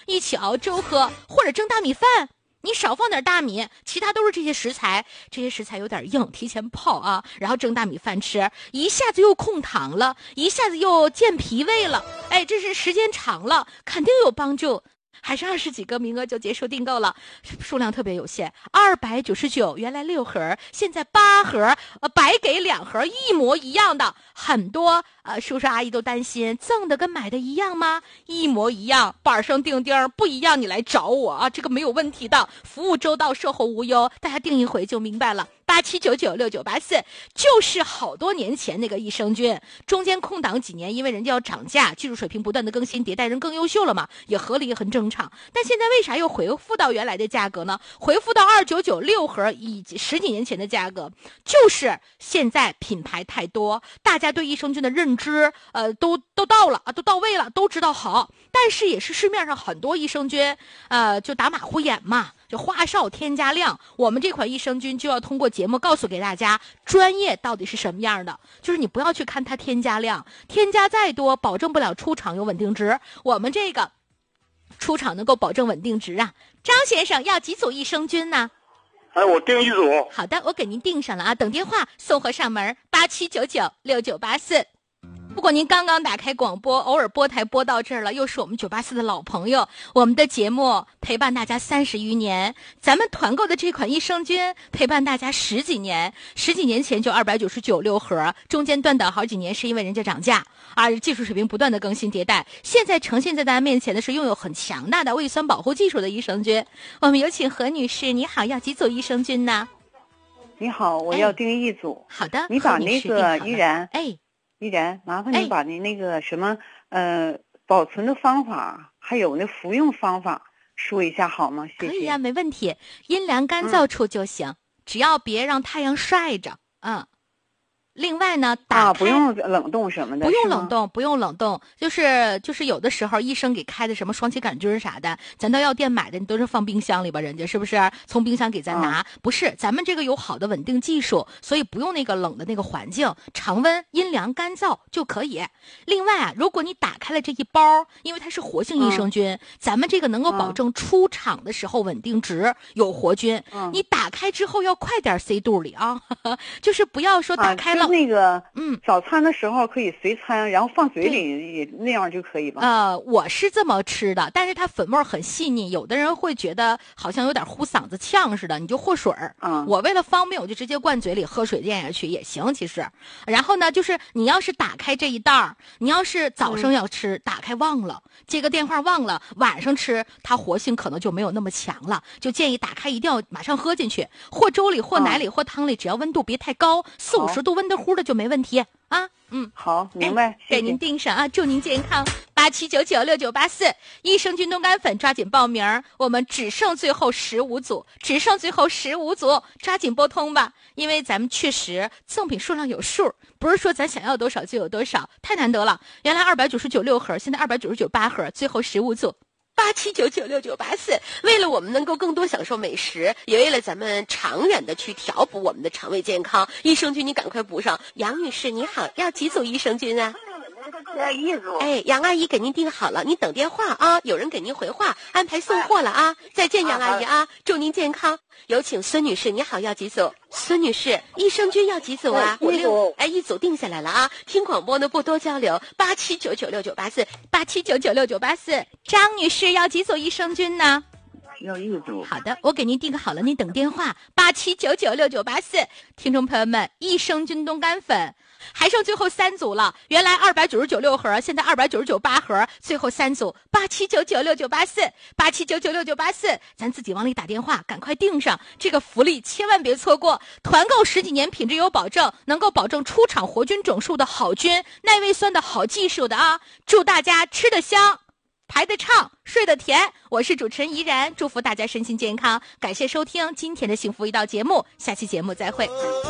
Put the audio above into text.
一起熬粥喝，或者蒸大米饭。你少放点大米，其他都是这些食材，这些食材有点硬，提前泡啊，然后蒸大米饭吃，一下子又控糖了，一下子又健脾胃了，哎，这是时间长了肯定有帮助。还剩20几个名额就结束订购了，数量特别有限，299，原来6盒，现在8盒，白给2盒一模一样的。很多叔叔阿姨都担心赠的跟买的一样吗？一模一样，板上钉钉，不一样你来找我啊，这个没有问题的，服务周到，售后无忧，大家订一回就明白了。87996984就是好多年前那个益生菌，中间空档几年，因为人家要涨价，技术水平不断的更新迭代，人更优秀了嘛，也合理也很正常。但现在为啥又恢复到原来的价格呢？恢复到2996盒以及10几年前的价格，就是现在品牌太多，大家对益生菌的认知都到了啊，都到位了，都知道好，但是也是市面上很多益生菌就打马虎眼嘛。就花哨添加量，我们这款益生菌就要通过节目告诉给大家，专业到底是什么样的。就是你不要去看它添加量，添加再多，保证不了出厂有稳定值。我们这个出厂能够保证稳定值啊。张先生要几组益生菌呢？ 我订1组。 好的，我给您订上了啊，等电话送货上门，87996984。如果您刚刚打开广播，偶尔拨台拨到这儿了，又是我们984的老朋友，我们的节目陪伴大家30余年，咱们团购的这款益生菌陪伴大家10几年，10几年前就299.6盒，中间断档好几年是因为人家涨价，而技术水平不断的更新迭代，现在呈现在大家面前的是拥有很强大的胃酸保护技术的益生菌。我们有请何女士，你好，要几组益生菌呢？ 你好，我要订1组。 好的， 你把那个依然麻烦你把你那个什么保存的方法还有那服用方法说一下好吗？谢谢。 可以啊，没问题，阴凉干燥处就行，只要别让太阳晒着。另外呢， 不用冷冻什么的， 不用冷冻，不用冷冻，就是有的时候医生给开的什么双歧杆菌啥的，咱到药店买的，你都是放冰箱里吧，人家是不是从冰箱给咱拿？不是，咱们这个有好的稳定技术，所以不用那个冷的那个环境，常温阴凉干燥就可以。另外如果你打开了这一包，因为它是活性益生菌，咱们这个能够保证出厂的时候稳定值，有活菌，你打开之后要快点塞肚里啊，就是不要说打开了。 那个早餐的时候可以随餐，然后放嘴里也那样就可以吧？ 我是这么吃的，但是它粉末很细腻，有的人会觉得好像有点呼嗓子呛似的，你就和水儿。我为了方便，我就直接灌嘴里喝水咽下去也行，其实。然后呢，就是你要是打开这一袋儿，你要是早上要吃，打开忘了接个电话忘了，晚上吃，它活性可能就没有那么强了，就建议打开一定要马上喝进去，或粥里或奶里或汤里，只要温度别太高，40、50度温乎的就没问题啊。 好，明白，谢谢。 给您订上啊，祝您健康。87996984益生菌冻干粉，抓紧报名，我们只剩最后15组，抓紧拨通吧，因为咱们确实赠品数量有数，不是说咱想要多少就有多少，太难得了。原来299.6盒，现在299.8盒，最后15组。87996984， 为了我们能够更多享受美食，也为了咱们长远的去调补我们的肠胃健康，益生菌你赶快补上。杨女士你好，要几组益生菌啊？ 要1组。 杨阿姨给您订好了，您等电话啊，有人给您回话，安排送货了啊。再见，杨阿姨啊，祝您健康。有请孙女士，你好，要几组？孙女士，益生菌要几组啊 ？1组。 1组定下来了啊。听广播呢不多交流，87996984，87996984。 张女士要几组益生菌呢？ 要1组。 好的，我给您订好了，您等电话87996984。听众朋友们，益生菌冻干粉还剩最后3组了，原来299.6盒，现在299.8盒，最后3组87996984，87996984，咱自己往里打电话，赶快订上这个福利，千万别错过。团购10几年，品质有保证，能够保证出厂活菌种数的好菌，耐胃酸的好技术的啊！祝大家吃得香，排得畅，睡得甜。我是主持人怡然，祝福大家身心健康。感谢收听今天的幸福一道节目，下期节目再会。